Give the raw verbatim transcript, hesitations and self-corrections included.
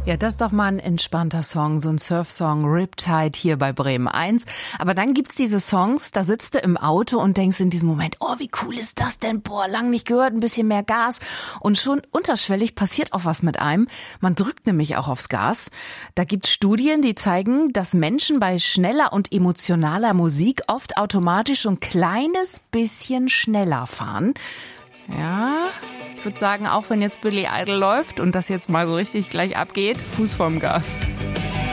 Ja, das ist doch mal ein entspannter Song, so ein Surf-Song, Riptide hier bei Bremen eins. Aber dann gibt's diese Songs, da sitzt du im Auto und denkst in diesem Moment, oh, wie cool ist das denn? Boah, lang nicht gehört, ein bisschen mehr Gas. Und schon unterschwellig passiert auch was mit einem. Man drückt nämlich auch aufs Gas. Da gibt's Studien, die zeigen, dass Menschen bei schneller und emotionaler Musik oft automatisch so ein kleines bisschen schneller fahren. Ja, ich würde sagen, auch wenn jetzt Billy Idol läuft und das jetzt mal so richtig gleich abgeht, Fuß vorm Gas.